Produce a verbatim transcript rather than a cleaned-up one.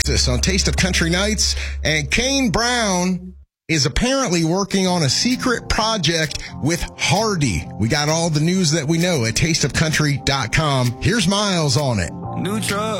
This on Taste of Country Nights, and Kane Brown is apparently working on a secret project with Hardy. We got all the news that we know at taste of country dot com. Here's Miles on it. New truck.